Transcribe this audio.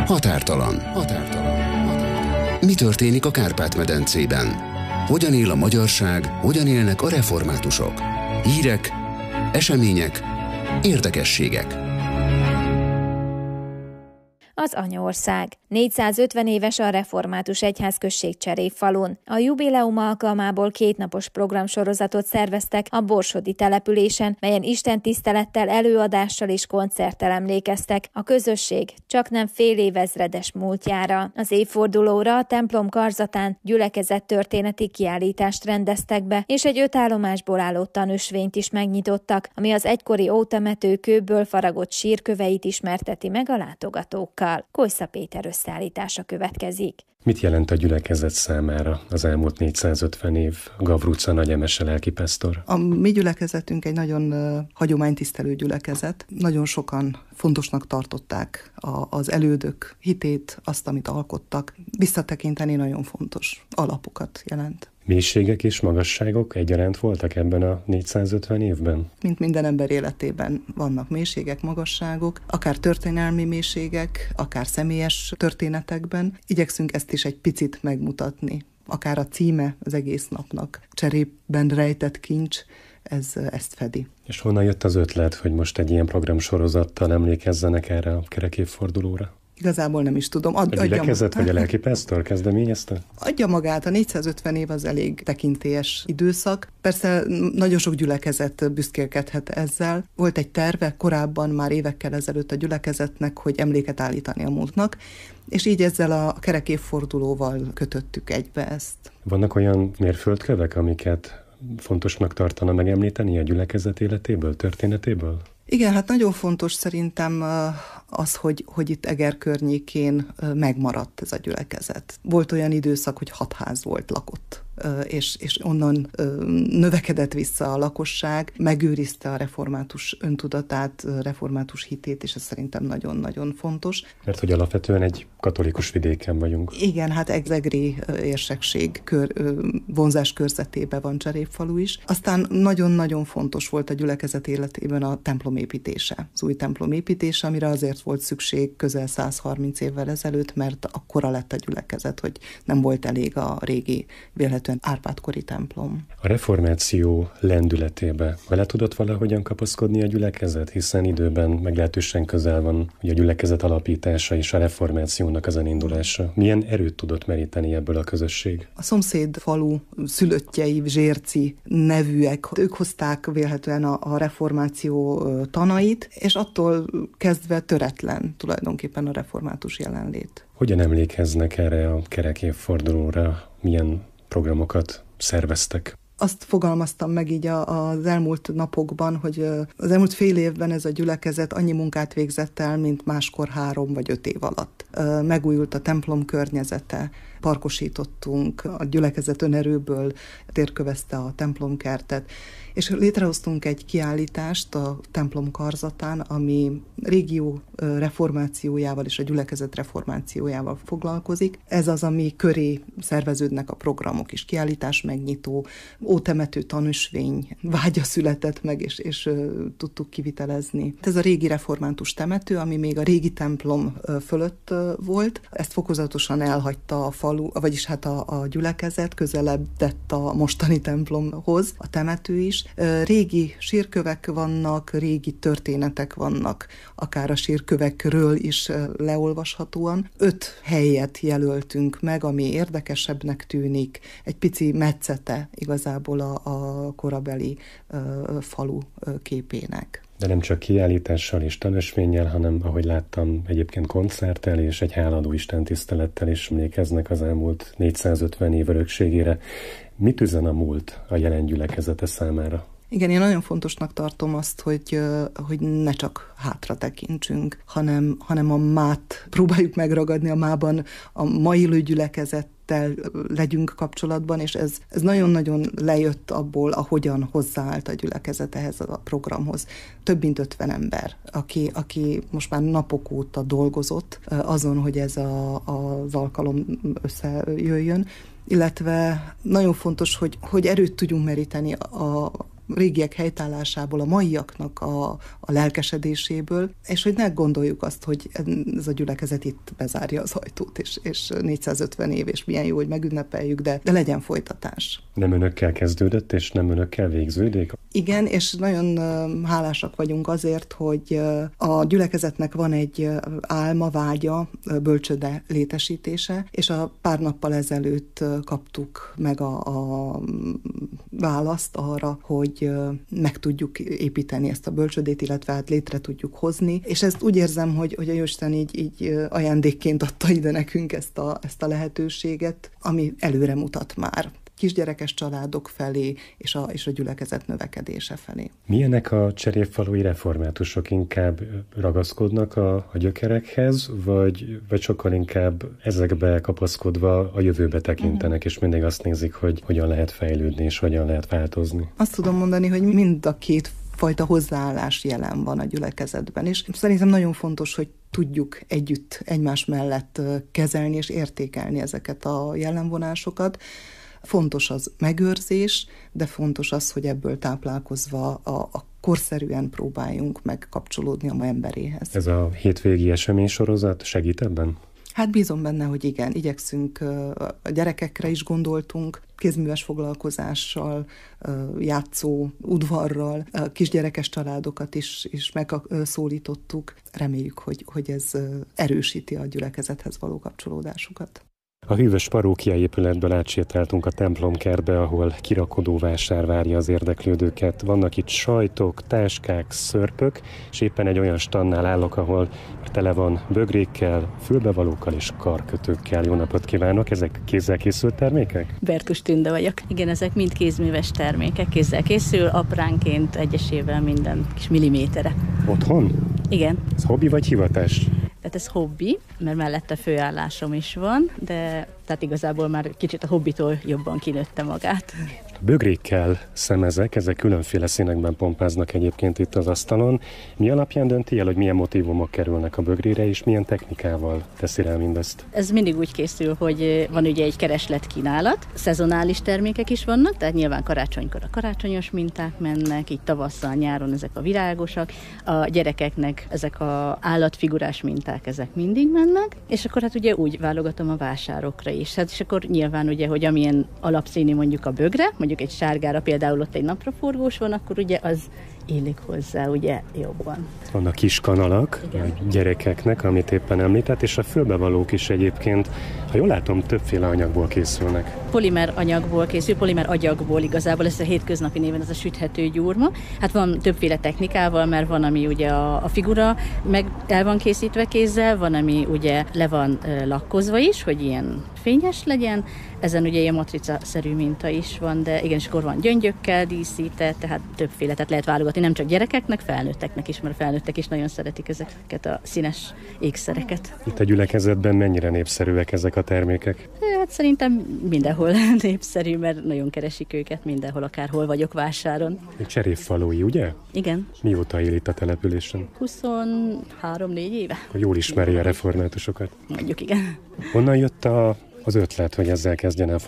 Határtalan. Mi történik a Kárpát-medencében? Hogyan él a magyarság, hogyan élnek a reformátusok? Hírek, események, érdekességek. Az anyaország. 450 éves a református egyházközség Cserépfalun. A jubileum alkalmából 2 napos programsorozatot szerveztek a borsodi településen, melyen istentisztelettel, előadással és koncerttel emlékeztek a közösség csaknem fél évezredes múltjára. Az évfordulóra a templom karzatán gyülekezettörténeti kiállítást rendeztek be, és egy 5 állomásból álló tanösvényt is megnyitottak, ami az egykori ótemető kőből faragott sírköveit ismerteti meg a látogatókkal. Kojsza Péter összeállítása következik. Mit jelent a gyülekezet számára az elmúlt 450 év? Gavruca Nagy Emese lelkipásztor. A mi gyülekezetünk egy nagyon hagyománytisztelő gyülekezet. Nagyon sokan fontosnak tartották az elődök hitét, azt, amit alkottak. Visszatekinteni nagyon fontos alapokat jelent. Mélységek és magasságok egyaránt voltak ebben a 450 évben? Mint minden ember életében vannak mélységek, magasságok, akár történelmi mélységek, akár személyes történetekben. Igyekszünk ezt is egy picit megmutatni. Akár a címe az egész napnak, Cserépben rejtett kincs, ez ezt fedi. És honnan jött az ötlet, hogy most egy ilyen programsorozattal emlékezzenek erre a kerekévfordulóra? Igazából nem is tudom. A gyülekezet vagy a lelkipásztor kezdeményezte? Adja magát, a 450 év az elég tekintélyes időszak. Persze nagyon sok gyülekezet büszkélkedhet ezzel. Volt egy terve korábban, már évekkel ezelőtt a gyülekezetnek, hogy emléket állítani a múltnak, és így ezzel a kerekévfordulóval kötöttük egybe ezt. Vannak olyan mérföldkövek, amiket fontosnak tartana megemlíteni a gyülekezet életéből, történetéből? Igen, hát nagyon fontos szerintem az, hogy itt Eger környékén megmaradt ez a gyülekezet. Volt olyan időszak, hogy 6 ház volt lakott, és onnan növekedett vissza a lakosság, megőrizte a református öntudatát, református hitét, és ez szerintem nagyon-nagyon fontos. Mert hogy alapvetően egy katolikus vidéken vagyunk. Igen, hát egri érsekség vonzás körzetében van Cserépfalu is. Aztán nagyon-nagyon fontos volt a gyülekezet életében a templom építése, az új templom építése, amire azért volt szükség közel 130 évvel ezelőtt, mert akkora lett a gyülekezet, hogy nem volt elég a régi, vélhetően Árpád-kori templom. A reformáció lendületébe bele tudott valahogyan kapaszkodni a gyülekezet, hiszen időben meglehetősen közel van ugye a gyülekezet alapítása és a reformációnak az elindulása. Milyen erőt tudott meríteni ebből a közösség? A szomszéd falu szülöttjei, zsérci nevűek, ők hozták vélhetően a reformáció tanait, és attól kezdve töretlen tulajdonképpen a református jelenlét. Hogyan emlékeznek erre a kerekévfordulóra? Milyen programokat szerveztek? Azt fogalmaztam meg így az elmúlt napokban, hogy az elmúlt fél évben ez a gyülekezet annyi munkát végzett el, mint máskor 3 vagy 5 év alatt. Megújult a templom környezete, parkosítottunk, a gyülekezet önerőből térkövezte a templomkertet, és létrehoztunk egy kiállítást a templom karzatán, ami régió reformációjával és a gyülekezet reformációjával foglalkozik. Ez az, ami köré szerveződnek a programok is. Kiállítás megnyitó, ótemető tanösvény vágya született meg, és tudtuk kivitelezni. Ez a régi református temető, ami még a régi templom fölött volt. Ezt fokozatosan elhagyta a falu, vagyis hát a gyülekezet, közelebb tett a mostani templomhoz, a temető is. Régi sírkövek vannak, régi történetek vannak, akár a sírkövekről is leolvashatóan. 5 helyet jelöltünk meg, ami érdekesebbnek tűnik, egy pici metszete igazából a korabeli falu képének. De nem csak kiállítással és tanösvénnyel, hanem, ahogy láttam, egyébként koncerttel és egy háladó istentisztelettel is emlékeznek az elmúlt 450 év örökségére. Mit üzen a múlt a jelen gyülekezete számára? Igen, én nagyon fontosnak tartom azt, hogy ne csak hátra tekintsünk, hanem a mát próbáljuk megragadni, a mában a mai élő gyülekezettel legyünk kapcsolatban, és ez nagyon-nagyon lejött abból, ahogyan hozzáállt a gyülekezet ehhez a programhoz. Több mint 50 ember, aki most már napok óta dolgozott azon, hogy ez az alkalom összejöjjön, illetve nagyon fontos, hogy erőt tudjunk meríteni régiek helytállásából, a maiaknak a lelkesedéséből, és hogy ne gondoljuk azt, hogy ez a gyülekezet itt bezárja az ajtót, és 450 év, és milyen jó, hogy megünnepeljük, de legyen folytatás. Nem önökkel kezdődött, és nem önökkel végződik? Igen, és nagyon hálásak vagyunk azért, hogy a gyülekezetnek van egy álma, vágya, bölcsőde létesítése, és a pár nappal ezelőtt kaptuk meg a választ arra, hogy meg tudjuk építeni ezt a bölcsődét, illetve hát létre tudjuk hozni, és ezt úgy érzem, hogy a Jóisten így ajándékként adta ide nekünk ezt a lehetőséget, ami előre mutat már kisgyerekes családok felé, és a gyülekezet növekedése felé. Milyenek a cserépfalui reformátusok? Inkább ragaszkodnak a gyökerekhez, vagy sokkal inkább ezekbe kapaszkodva a jövőbe tekintenek, és mindig azt nézik, hogy hogyan lehet fejlődni, és hogyan lehet változni? Azt tudom mondani, hogy mind a két fajta hozzáállás jelen van a gyülekezetben, és szerintem nagyon fontos, hogy tudjuk együtt egymás mellett kezelni és értékelni ezeket a jellemvonásokat. Fontos az megőrzés, de fontos az, hogy ebből táplálkozva a korszerűen próbáljunk megkapcsolódni a ma emberéhez. Ez a hétvégi eseménysorozat segít ebben? Hát bízom benne, hogy igen. Igyekszünk, a gyerekekre is gondoltunk, kézműves foglalkozással, játszó udvarral, kisgyerekes családokat is megszólítottuk. Reméljük, hogy ez erősíti a gyülekezethez való kapcsolódásukat. A hűvös parókia épületből átsétáltunk a templomkertbe, ahol kirakodóvásár várja az érdeklődőket. Vannak itt sajtok, táskák, szörpök, és éppen egy olyan standnál állok, ahol tele van bögrékkel, fülbevalókkal és karkötőkkel. Jó napot kívánok! Ezek kézzel készült termékek? Bertus Tünde vagyok. Igen, ezek mind kézműves termékek, kézzel készül, apránként, egyesével minden kis milliméterre. Otthon? Igen. Ez hobbi vagy hivatás? Tehát ez hobbi, mert mellette főállásom is van, de tehát igazából már kicsit a hobbitól jobban kinőtte magát. Bögrékkel szemezek, ezek különféle színekben pompáznak egyébként itt az asztalon. Mi alapján dönti el, hogy milyen motívumok kerülnek a bögrére, és milyen technikával teszi rá mindezt? Ez mindig úgy készül, hogy van ugye egy keresletkínálat, szezonális termékek is vannak, tehát nyilván karácsonykor a karácsonyos minták mennek, így tavasszal, nyáron ezek a virágosak, a gyerekeknek ezek az állatfigurás minták, ezek mindig mennek, és akkor hát ugye úgy válogatom a vásárokra is. Hát és akkor nyilván ugye, hogy amilyen alapszínű mondjuk a bögre, mondjuk egy sárgára például ott egy napraforgós van, akkor ugye az illik hozzá, ugye jobban. Vannak kis kanalak a gyerekeknek, amit éppen említett, és a fülbevalók is egyébként, ha jól látom, többféle anyagból készülnek. Polimer anyagból készül, polimer agyagból igazából, ez a hétköznapi néven ez a süthető gyúrma. Hát van többféle technikával, mert van, ami ugye a figura meg el van készítve kézzel, van, ami ugye le van lakkozva is, hogy ilyen fényes legyen, ezen ugye ilyen matrica-szerű minta is van, de igen, és akkor van gyöngyökkel díszített, tehát többféle, tehát lehet válogatni nem csak gyerekeknek, felnőtteknek is, mert a felnőttek is nagyon szeretik ezeket a színes ékszereket. Itt a gyülekezetben mennyire népszerűek ezek a termékek? Hát szerintem mindenhol népszerű, mert nagyon keresik őket mindenhol, akárhol vagyok vásáron. Cserépfalui, ugye? Igen. Mióta él itt a településen? 23-4 éve. Jól ismeri a reformátusokat. Mondjuk igen. Honnan jött az ötlet, hogy ezzel kezdjen el